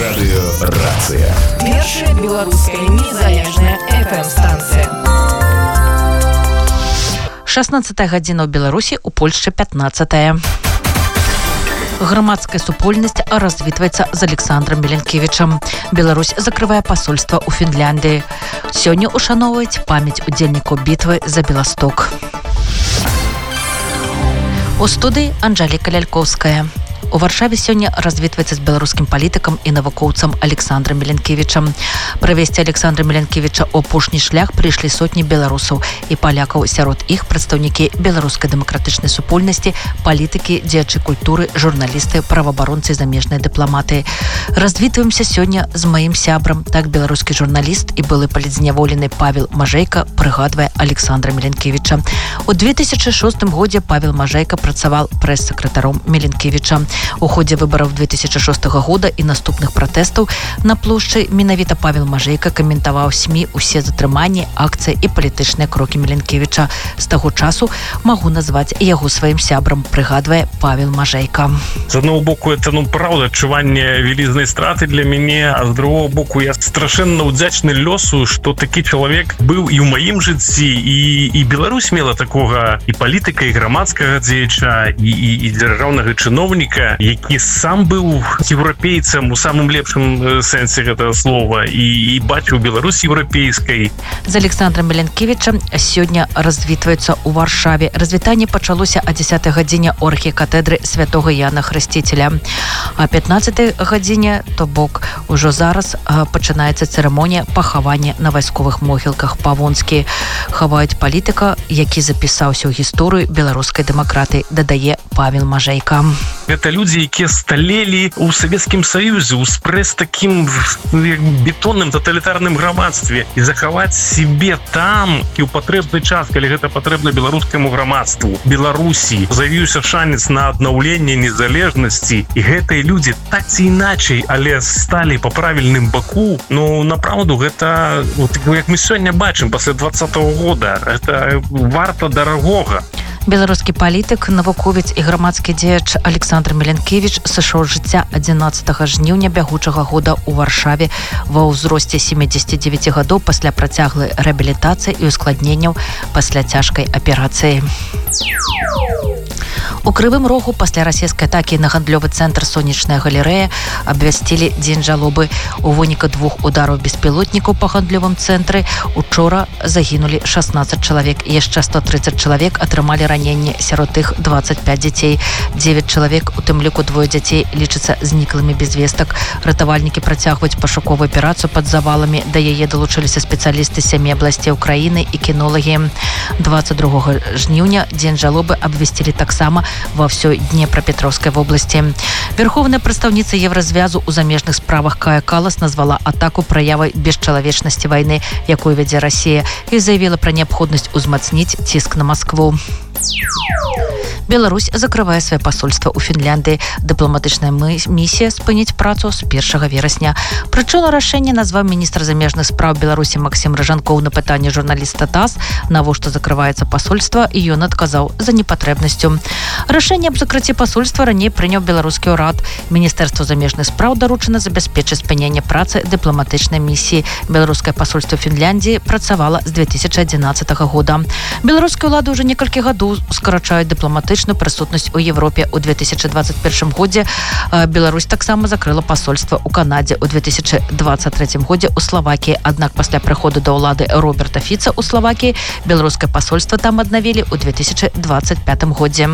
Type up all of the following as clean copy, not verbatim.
Радыёрацыя. Першая беларуская незалежная FM-станцыя. 16 гадзіна ў Беларусі, у Польшчы 15. Грамадская супольнасць развітваецца з Александром Меленкевічам. Беларусь закрывае пасольства ў Фінляндыі. Сёння ушаноўваюць памяць удзельнікаў бітвы за Беласток. У студыі Анжэліка Лялькоўская. У Варшаве сёння развітваецца з беларускім палітыкам і навукоўцам Александром Меленкевічам. Правесці Александра Меленкевіча ў апошні шлях прыйшлі сотні беларусаў і палякаў. Сярод іх прадстаўнікі беларускай дэмакратычнай супольнасці, палітыкі, дзеячы культуры, журналісты, праваабаронцы, замежныя дыпламаты. Развітваемся сёння з маім сябрам. Так беларускі журналіст і былы палітзняволены Павел Мажэйка прыгадвае Александра Меленкевіча. У 2006 годзе Павел Мажэйка працаваў прэс-сакратаром Меленкевіча. У ходзе выбараў 2006 года і наступных пратэстаў на плошчы менавіта Павел Мажэйка каментаваў СМІ усе затрыманні, акцыі і палітычныя крокі Меленкевіча. З таго часу магу назваць яго сваім сябрам, прыгадвае Павел Мажэйка. З аднаго боку, это, правда, адчуванне вялізнай страты для мяне, а з другого боку, я страшэнна ўдзячны лёсу, што такі чалавек быў і ў маім жыцці, і Беларусь мела такога і палітыка, і грамадскага дзеяча, і дзяржаўнага чыноўніка, які сам быў еўрапейцам у самым лепшым сэнсе гэтага слова і бачыў Беларусь еўрапейскай. З Александром Меленкевічам сёння развітваюцца ў Варшаве. Развітанне пачалося о 10 гадзіне ў архікатэдры святога Яна Хрысціцеля. А 15 гадзіне, то бок ужо зараз, пачынаецца цырымонія пахавання на вайсковых могілках. Павонскі хаваюць палітыка, які запісаўся ў гісторыю беларускай дэмакратыі, дадае Павел Мажэйка. Это людзі, якія сталелі ў Савецкім Саюзе, у спрэс такім бетонным таталітарным грамадстве, і захаваць себе там і ў патрэбны час, калі гэта патрэбна беларускаму грамадству, Беларусі, з'явіўся шанец на аднаўленне незалежнасці, і гэтыя людзі так ці іначай, але сталі па правільным баку. Направду, гэта, як мы сёння бачым, пасля 20-го года, это варта дарагога. Беларускі палітык, навуковец і грамадскі дзеяч Александр Меленкевіч сышоў з жыцця 11 жніўня бягучага года ў Варшаве ва ўзросце 79 гадоў пасля працяглай рэабілітацыі і ускладненняў пасля цяжкай аперацыі. У Крывым Рогу пасля расійскай атакі на гандлёвы цэнтр «Сонечная галерэя» абвясцілі дзень жалобы. У выніку 2 удараў беспілотнікаў па гандлёвым цэнтры учора загінулі 16 чалавек. Яшчэ 130 чалавек атрымалі раненні, сярод іх 25 дзяцей. 9 чалавек, у тым ліку 2 дзяцей, лічацца зніклымі без вестак. Ратавальнікі працягваюць пашуковую аперацыю пад заваламі. Да яе далучыліся спецыялісты 7 абласцей Украіны і кінолагі. 22 жніўня дзень жалобы абвясцілі таксама во ўсёй Днепрапетровскай вобласці. Верховная прадстаўніца Еўразвязу ў замежных справах Кая Калас назвала атаку праявай бесчалавечнасці вайны, якую вядзе Расія, і заявіла пра неабходнасць узмацніць ціск на Маскву. Беларусь закрывае свае пасольства ў Фінляндыі. Дыпламатычная місія спыніць працу з 1 верасня. Прычыну рашэння назваў міністр замежных спраў Беларусі Максім Ражанкоў на пытанне журналіста ТАСС, навошта закрываецца пасольства, і ён адказаў за непатрэбнасцю. Рашэнне аб закрыцці пасольства раней прыняў беларускі ўрад. Міністэрству замежных спраў даручана забяспечыць спыненне працы дыпламатычнай місіі. Беларускае пасольства Фінляндіі працавала з 2011 года. Беларускія ўлады ўжо некалькі гадоў скарачаюць дыпламатычную прысутнасць у Европе. У 2021 годзе Беларусь таксама закрыла пасольства ў Канадзе, у 2023 годзе ў Славакіі. Аднак пасля прыходу да ўлады Роберта Фіца ў Славакіі беларускае пасольства там аднавілі ў 2025 годзе.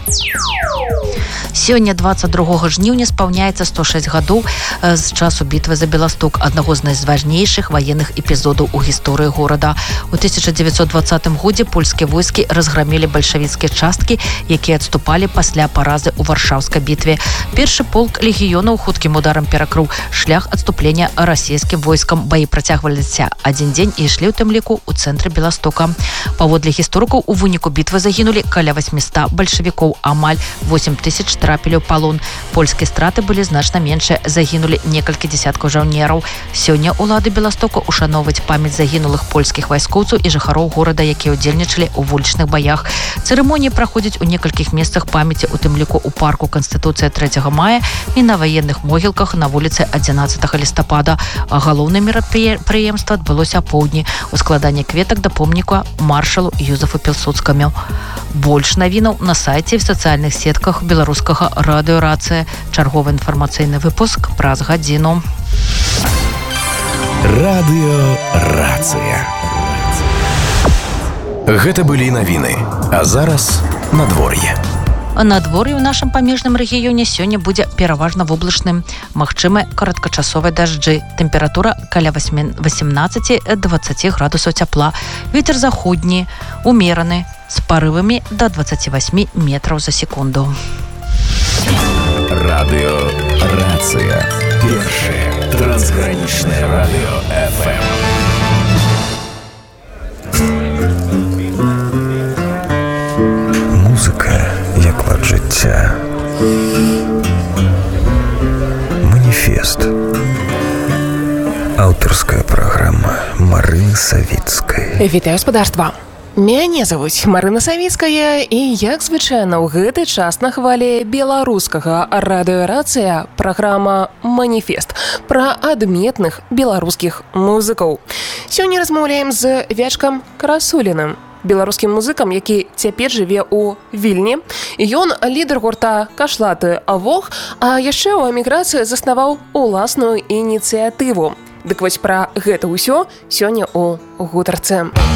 Сёння 22 жніўня спаўняецца 106 гадоў з часу бітвы за Беласток, аднаго з найважнейшых ваенных эпізодаў у гісторыі горада. У 1920 годзе польскія войскі разграмілі бальшавіцкія часткі, якія адступалі пасля паразы ў Варшаўскай бітве. Першы полк легіёнаў хуткім ударам перакрыў шлях адступлення расійскім войскам. Баі працягваліся адзін дзень і ішлі ў тым ліку ў цэнтры Беластока. Паводле гісторыкаў, у выніку бітвы загінулі каля 800 бальшавікоў, амаль 8000 тысяч трапілі ў палон. Польскія страты былі значна меншыя, загінулі некалькі дзясяткаў жаўнераў. Сёння ўлады Беластока ушановваюць памяць загінулых польскіх вайскоўцаў і жыхароў горада, якія ўдзельнічалі ў вулічных боях. Цырымоніі праходзяць у некалькіх месцах памяці, у тым ліку ў парку Канстытуцыя 3 мая і на ваенных могілках на вуліцы 11 лістапада. А галоўнае мерапрыемства адбылося апоўдні у складанні кветак да помніка маршалу Юзефу Пілсудскаму. Больш навінаў на сайце і в сацыяльных сетках беларускага радыё «Рацыя». Чарговы інфармацыйны выпуск праз гадзіну. Радыё «Рацыя». Гэта былі навіны. А зараз надвор'е. Надвор'е ў нашым памежным рэгіёне сёння будзе пераважна воблачным. Магчымы кароткачасовыя дажджы. Тэмпература каля 18-20 градусаў цяпла. Вецер заходні, умераны, з парывамі да 28 метраў за секунду. Радыё «Рацыя». Першае трансгранічнае радыё FM. Музыка як лад жыцця. Маніфест. Аўтарская праграма Марыны Савіцкай. Вітаю, спадарства! Мяне завуць Марына Савіцкая і, як звычайна, ў гэты час на хвалі беларускага радыё «Рацыя» праграма «Маніфест» пра адметных беларускіх музыкаў. Сёння размаўляем з Вячкам Красуліным, беларускім музыкам, які цяпер жыве ў Вільні. Ён лідар гурта «Кашлаты Авог», а яшчэ ў эміграцыі заснаваў уласную ініцыятыву. Дык вось пра гэта ўсё сёння ў гутарцы.